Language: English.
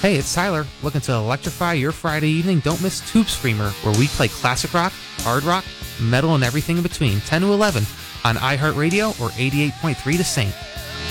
Hey, it's Tyler. Looking to electrify your Friday evening? Don't miss Tube Screamer, where we play classic rock, hard rock, metal, and everything in between, 10 to 11 on iHeartRadio or 88.3 The Saint.